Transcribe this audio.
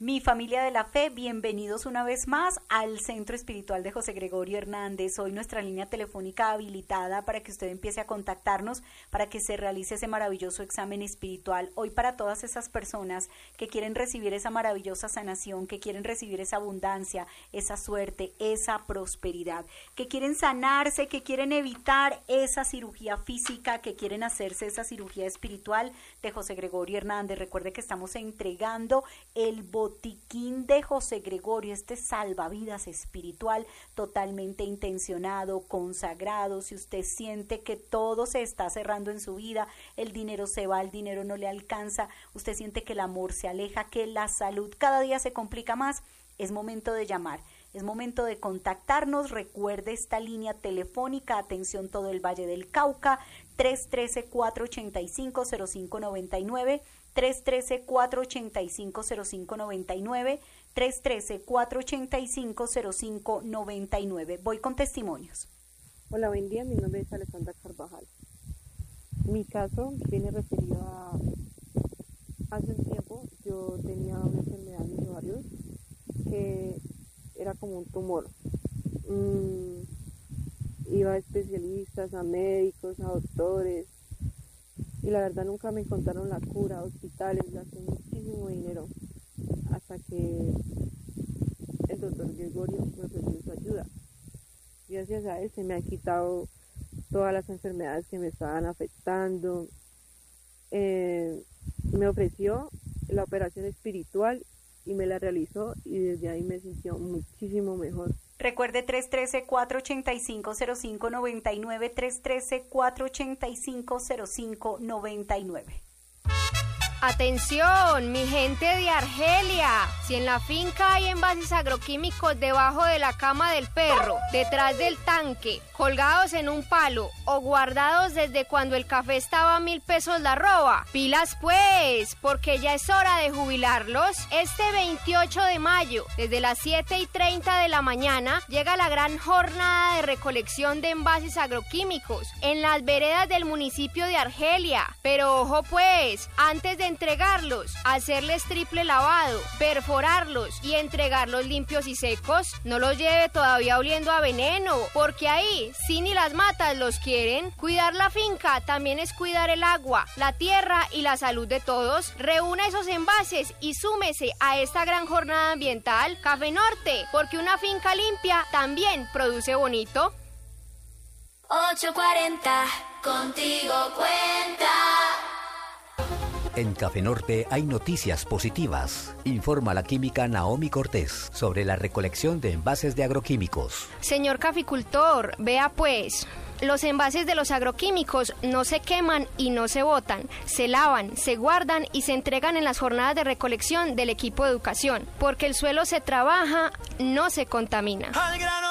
Mi familia de la fe, bienvenidos una vez más al Centro Espiritual de José Gregorio Hernández. Hoy nuestra línea telefónica habilitada para que usted empiece a contactarnos, para que se realice ese maravilloso examen espiritual. Hoy para todas esas personas que quieren recibir esa maravillosa sanación, que quieren recibir esa abundancia, esa suerte, esa prosperidad, que quieren sanarse, que quieren evitar esa cirugía física, que quieren hacerse esa cirugía espiritual de José Gregorio Hernández. Recuerde que estamos entregando el botiquín de José Gregorio, este salvavidas espiritual totalmente intencionado, consagrado. Si usted siente que todo se está cerrando en su vida, el dinero se va, el dinero no le alcanza, usted siente que el amor se aleja, que la salud cada día se complica más, es momento de llamar. Es momento de contactarnos. Recuerde esta línea telefónica, atención todo el Valle del Cauca, 313-485-0599, 313-485-0599, 313-485-0599. Voy con testimonios. Hola, buen día, mi nombre es Alessandra Carvajal. Mi caso viene referido a... Hace un tiempo yo tenía una enfermedad en mis ovarios que era como un tumor. Iba a especialistas, a médicos, a doctores, y la verdad nunca me encontraron la cura, hospitales, gasté muchísimo dinero, hasta que el doctor Gregorio me ofreció su ayuda. Gracias a él se me han quitado todas las enfermedades que me estaban afectando. Me ofreció la operación espiritual y me la realizó, y desde ahí me sintió muchísimo mejor. Recuerde 313-485-0599, 313-485-0599. Atención, mi gente de Argelia, si en la finca hay envases agroquímicos debajo de la cama del perro, detrás del tanque, colgados en un palo o guardados desde cuando el café estaba a 1.000 pesos la arroba, pilas pues, porque ya es hora de jubilarlos. Este 28 de mayo, desde las 7:30 de la mañana, llega la gran jornada de recolección de envases agroquímicos en las veredas del municipio de Argelia. Pero ojo pues, antes de entregarlos, hacerles triple lavado, perforarlos y entregarlos limpios y secos. No los lleve todavía oliendo a veneno, porque ahí, si ni las matas los quieren. Cuidar la finca también es cuidar el agua, la tierra y la salud de todos. Reúna esos envases y súmese a esta gran jornada ambiental. Café Norte, porque una finca limpia también produce bonito. 840, contigo cuenta. En Café Norte hay noticias positivas. Informa la química Naomi Cortés sobre la recolección de envases de agroquímicos. Señor caficultor, vea pues, los envases de los agroquímicos no se queman y no se botan, se lavan, se guardan y se entregan en las jornadas de recolección del equipo de educación, porque el suelo se trabaja, no se contamina.